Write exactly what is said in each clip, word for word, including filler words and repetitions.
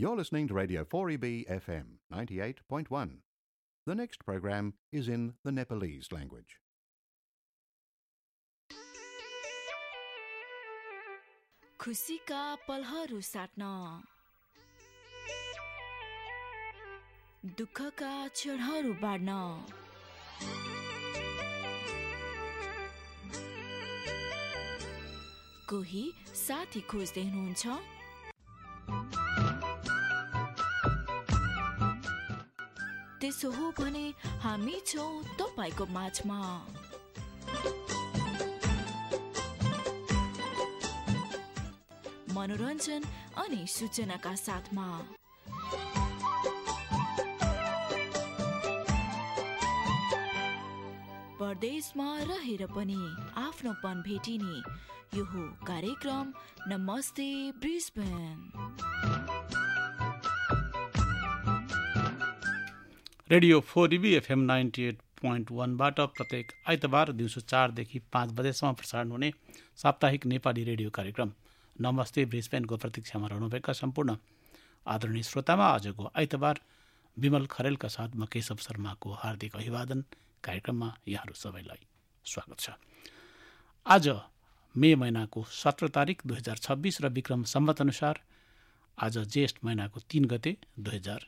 You're listening to Radio four E B F M ninety-eight point one. The next program is in the Nepalese language. खुसीका पलहरू साट्न, दुःखका क्षणहरू बाँड्न, कोही साथी खोज्दै हुनुहुन्छ? त्यसो हो भने हामी छौं तपाईको माझमा। मनोरञ्जन अनि सूचनाका साथमा परदेशमा रहेर पनि आफ्नोपन भेटिने यो हो कार्यक्रम नमस्ते ब्रिस्बेन। रेडियो फोर इबी एफएम नाइन्टी एट पोइन्ट वानबाट प्रत्येक आइतबार दिउँसो चारदेखि पाँच बजेसम्म प्रसारण हुने साप्ताहिक नेपाली रेडियो कार्यक्रम नमस्ते ब्रिस्बेनको प्रतीक्षामा रहनुभएका सम्पूर्ण आदरणीय श्रोतामा आजको आइतबार विमल खरेलका साथ म केशव शर्माको हार्दिक अभिवादन। कार्यक्रममा यहाँहरू सबैलाई स्वागत छ। आज मे महिनाको सत्र तारिक दुई हजार छब्बिस र विक्रम सम्वत अनुसार आज ज्येष्ठ महिनाको तीन गते दुई हजार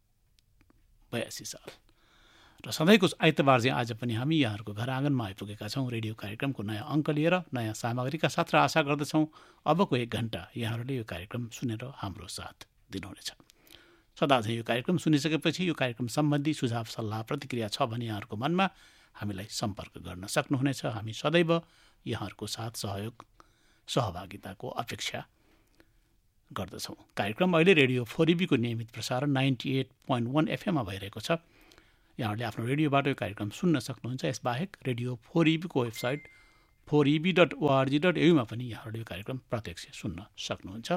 बयासी साल र सधैँको आइतबार चाहिँ आज पनि हामी यहाँहरूको घर आँगनमा आइपुगेका छौँ रेडियो कार्यक्रमको नयाँ अङ्क लिएर नयाँ सामग्रीका साथ र आशा गर्दछौँ अबको एक घन्टा यहाँहरूले यो कार्यक्रम सुनेर हाम्रो साथ दिनुहुनेछ। सदा चाहिँ यो कार्यक्रम सुनिसकेपछि यो कार्यक्रम सम्बन्धी सुझाव सल्लाह प्रतिक्रिया छ भने यहाँहरूको मनमा हामीलाई सम्पर्क गर्न सक्नुहुनेछ। हामी सदैव यहाँहरूको साथ सहयोग सहभागिताको अपेक्षा गर्दछौँ। कार्यक्रम अहिले रेडियो फोर इबीको नियमित प्रसारण नाइन्टी एट पोइन्ट वान एफएममा भइरहेको छ। यहाँहरूले आफ्नो रेडियोबाट यो कार्यक्रम सुन्न सक्नुहुन्छ। यसबाहेक रेडियो फोर इबीको वेबसाइट फोर इबी डट ओआरजी डट एयूमा पनि यहाँहरूले यो कार्यक्रम प्रत्यक्ष सुन्न सक्नुहुन्छ।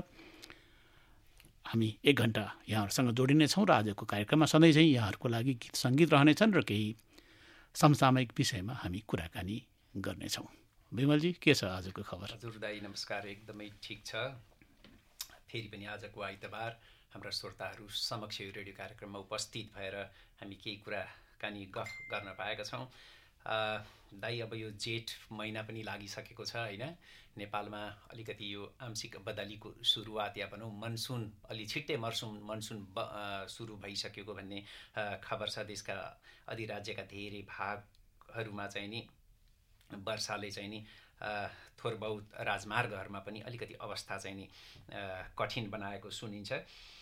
हामी एक घन्टा यहाँहरूसँग जोडिनेछौँ र आजको कार्यक्रममा सधैँ चाहिँ यहाँहरूको लागि गीत सङ्गीत रहनेछन् र केही समसामयिक विषयमा हामी कुराकानी गर्नेछौँ। विमलजी, के छ आजको खबर? हजुर दाई नमस्कार, एकदमै ठिक छ। फेरि पनि आजको आइतबार हाम्रा श्रोताहरू समक्ष यो रेडियो कार्यक्रममा उपस्थित भएर हामी केही कुराकानी गफ गर्न पाएका छौँ। दाई अब यो जेठ महिना पनि लागिसकेको छ होइन। नेपालमा अलिकति यो आंशिक बदलीको सुरुवात या भनौँ मनसुन अलि छिट्टै मनसुन मनसुन ब सुरु भइसकेको भन्ने खबर छ। देशका अधिराज्यका धेरै भागहरूमा चाहिँ नि वर्षाले चाहिँ नि थोर बहुत राजमार्गहरूमा पनि अलिकति अवस्था चाहिँ नि कठिन बनाएको सुनिन्छ।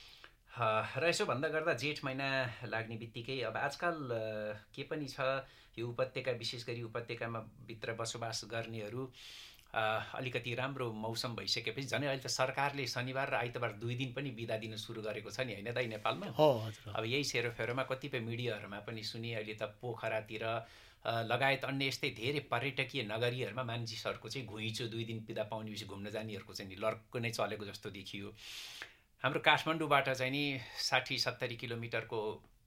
र यसो भन्दा गर्दा जेठ महिना लाग्ने बित्तिकै अब आजकल के पनि छ, यो उपत्यका विशेष गरी उपत्यकामा भित्र बसोबास गर्नेहरू अलिकति राम्रो मौसम भइसकेपछि झन् अहिले त सरकारले शनिबार र आइतबार दुई दिन पनि बिदा दिन सुरु गरेको छ नि होइन दाइ नेपालमा। हो हजुर। अब यही सेरोफेरोमा कतिपय मिडियाहरूमा पनि सुने अहिले त पोखरातिर लगायत अन्य यस्तै धेरै पर्यटकीय नगरीहरूमा मानिसहरूको चाहिँ घुइँचो दुई दिन बिदा पाउनेपछि घुम्न जानेहरूको चाहिँ नि लर्क नै चलेको जस्तो देखियो। हाम्रो काठमाडौँबाट चाहिँ नि साठी सत्तरी किलोमिटरको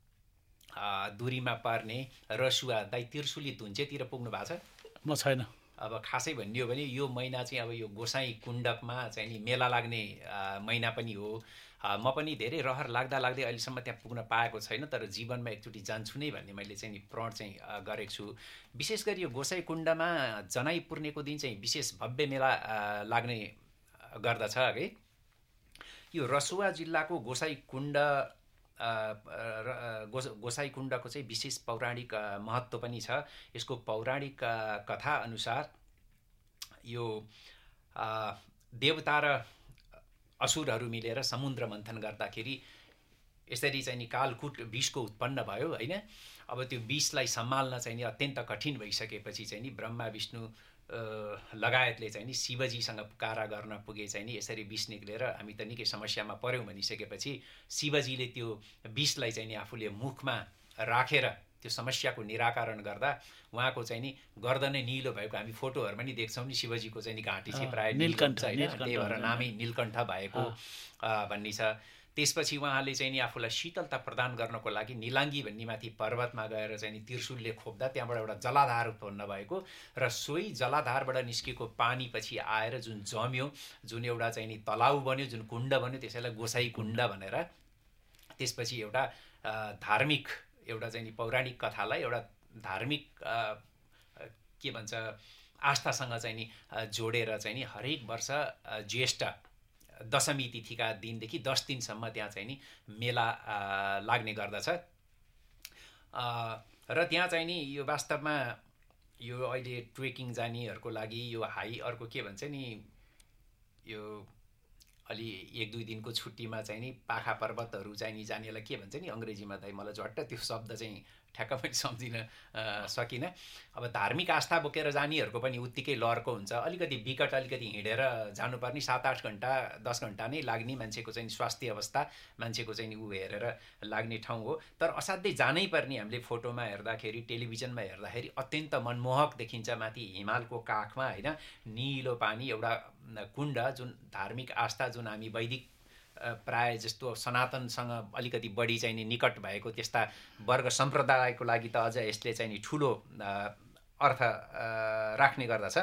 दूरीमा पर्ने रसुवा दाइ त्रिशुली धुन्चेतिर पुग्नु भएको छ? म छैन। अब खासै भन्ने हो भने यो महिना चाहिँ अब यो गोसाई कुण्डकमा चाहिँ नि मेला लाग्ने महिना पनि हो। म पनि धेरै रहर लाग्दा लाग्दै अहिलेसम्म त्यहाँ पुग्न पाएको छैन, तर जीवनमा एकचोटि जान्छु नै भन्ने मैले चाहिँ नि प्रण चाहिँ गरेको छु। विशेष गरी यो गोसाई कुण्डमा जनाई पूर्णेको दिन चाहिँ विशेष भव्य मेला लाग्ने गर्दछ है। यो रसुवा जिल्लाको गोसाई कुण्ड गोसाई कुण्डको चाहिँ विशेष पौराणिक महत्त्व पनि छ। यसको पौराणिक कथा अनुसार यो देवता र असुरहरू मिलेर समुद्र मन्थन गर्दाखेरि यसरी चाहिँ नि कालकुट विषको उत्पन्न भयो होइन। अब त्यो विषलाई सम्हाल्न चाहिँ नि अत्यन्त कठिन भइसकेपछि चाहिँ नि ब्रह्मा विष्णु लगायतले चाहिँ नि शिवजीसँग पुकारा गर्न पुगे चाहिँ नि यसरी विष निक्लेर हामी त निकै समस्यामा पऱ्यौँ भनिसकेपछि शिवजीले त्यो विषलाई चाहिँ नि आफूले मुखमा राखेर त्यो समस्याको निराकरण गर्दा उहाँको चाहिँ नि गर्दनै निलो भएको हामी फोटोहरूमा नि देख्छौँ नि। शिवजीको चाहिँ नि घाँटी चाहिँ प्रायः नीलकण्ठ होइन, त्यही भएर नामै नीलकण्ठ भएको भन्ने छ। त्यसपछि उहाँले चाहिँ नि आफूलाई शीतलता प्रदान गर्नको लागि निलाङ्गी भन्ने माथि पर्वतमा गएर चाहिँ नि त्रिशूलले खोप्दा त्यहाँबाट एउटा जलाधार उत्पन्न भएको र सोही जलाधारबाट निस्केको पानी पछि आएर जुन जम्यो, जुन एउटा चाहिँ नि तलाउ बन्यो, जुन कुण्ड बन्यो, त्यसैलाई गोसाई कुण्ड भनेर त्यसपछि एउटा धार्मिक एउटा चाहिँ नि पौराणिक कथालाई एउटा धार्मिक के भन्छ आस्थासँग चाहिँ नि जोडेर चाहिँ नि हरेक वर्ष ज्येष्ठ दशमी तिथिका दिनदेखि दस दिनसम्म त्यहाँ चाहिँ नि मेला लाग्ने गर्दछ। र त्यहाँ चाहिँ नि यो वास्तवमा यो अहिले ट्रेकिङ जानेहरूको लागि यो हाई अर्को के भन्छ नि यो अलि एक दुई दिनको छुट्टीमा चाहिँ नि पाखा पर्वतहरू चाहिँ नि जानेलाई के भन्छ नि अङ्ग्रेजीमा दाइ, मलाई झट्ट त्यो शब्द चाहिँ ठ्याक्क पनि सम्झिन सकिनँ। अब धार्मिक आस्था बोकेर जानेहरूको पनि उत्तिकै लहरको हुन्छ, अलिकति विकट अलिकति हिँडेर जानुपर्ने सात आठ घन्टा दस घन्टा नै लाग्ने मान्छेको चाहिँ स्वास्थ्य अवस्था मान्छेको चाहिँ ऊ हेरेर लाग्ने ठाउँ हो। तर असाध्यै जानै पर्ने, हामीले फोटोमा हेर्दाखेरि टेलिभिजनमा हेर्दाखेरि अत्यन्त मनमोहक देखिन्छ। माथि हिमालको काखमा होइन निलो पानी, एउटा कुण्ड, जुन धार्मिक आस्था, जुन हामी वैदिक प्राय जस्तो सनातनसँग अलिकति बढी चाहिँ नि निकट भएको त्यस्ता वर्ग सम्प्रदायको लागि त अझ यसले चाहिँ नि ठुलो अर्थ राख्ने गर्दछ।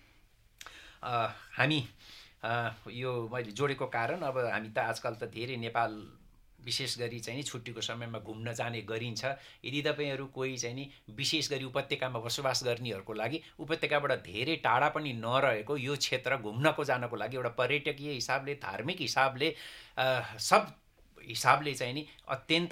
हामी यो मैले जोडेको कारण अब हामी त आजकल त धेरै नेपाल विशेष गरी चाहिँ नि छुट्टीको समयमा घुम्न जाने गरिन्छ। यदि तपाईँहरू कोही चाहिँ नि विशेष गरी उपत्यकामा बसोबास गर्नेहरूको लागि उपत्यकाबाट धेरै टाढा पनि नरहेको यो क्षेत्र घुम्नको जानको लागि एउटा पर्यटकीय हिसाबले, धार्मिक हिसाबले, सब हिसाबले चाहिँ नि अत्यन्त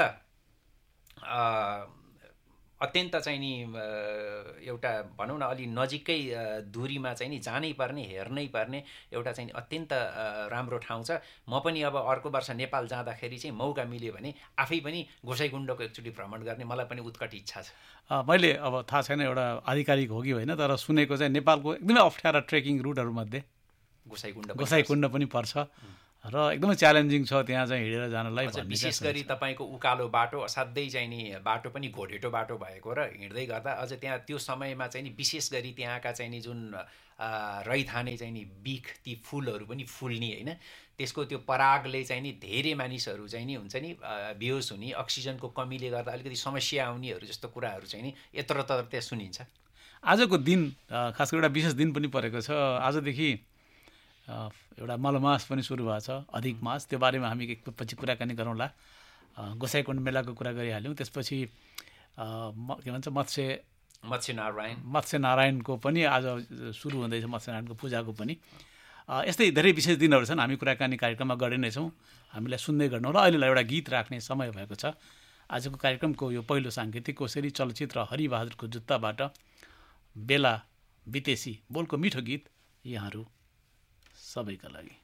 अत्यन्त चाहिँ नि एउटा भनौँ न अलि नजिकै दूरीमा चाहिँ नि जानै पर्ने, हेर्नै पर्ने एउटा चाहिँ अत्यन्त राम्रो ठाउँ छ। म पनि अब अर्को वर्ष नेपाल जाँदाखेरि चाहिँ मौका मिल्यो भने आफै पनि गोसाइकुण्डको एकचोटि भ्रमण गर्ने मलाई पनि उत्कट इच्छा छ। मैले अब थाहा छैन एउटा आधिकारिक हो कि होइन, तर सुनेको चाहिँ नेपालको एकदमै अप्ठ्यारा ट्रेकिङ रुटहरूमध्ये गोसाइकुण्ड गोसाइकुण्ड पनि पर्छ र एकदमै च्यालेन्जिङ छ त्यहाँ चाहिँ हिँडेर जानलाई। विशेष गरी तपाईँको उकालो बाटो, असाध्यै चाहिँ नि बाटो पनि घोडेटो बाटो भएको र हिँड्दै गर्दा अझ त्यहाँ त्यो समयमा चाहिँ नि विशेष गरी त्यहाँका चाहिँ नि जुन रैथाने चाहिँ नि बिख, ती फुलहरू पनि फुल्ने होइन, त्यसको त्यो परागले चाहिँ नि धेरै मानिसहरू चाहिँ नि हुन्छ नि बेहोस हुने, अक्सिजनको कमीले गर्दा अलिकति समस्या आउनेहरू जस्तो कुराहरू चाहिँ नि यत्र तत्र त्यहाँ सुनिन्छ। आजको दिन खास गरी एउटा विशेष दिन पनि परेको छ। आजदेखि एउटा मलमास पनि सुरु भएको छ, अधिक मास, त्यो बारेमा हामी पछि कुराकानी गरौँला। गोसाइकुण्ड मेलाको कुरा गरिहाल्यौँ, त्यसपछि के भन्छ मत्स्य मत्स्य नारायण मत्स्य नारायणको पनि आज सुरु हुँदैछ, मत्स्य नारायणको पूजाको पनि। यस्तै धेरै विशेष दिनहरू छन्, हामी कुराकानी कार्यक्रममा गरे नै छौँ, हामीलाई सुन्दै गर्नु र अहिलेलाई एउटा गीत राख्ने समय भएको छ। आजको कार्यक्रमको यो पहिलो साङ्गीतिक कोसेली चलचित्र हरिबहादुरको जुत्ताबाट बेला बितेसी बोलको मिठो गीत यहाँहरू सबैका लागि।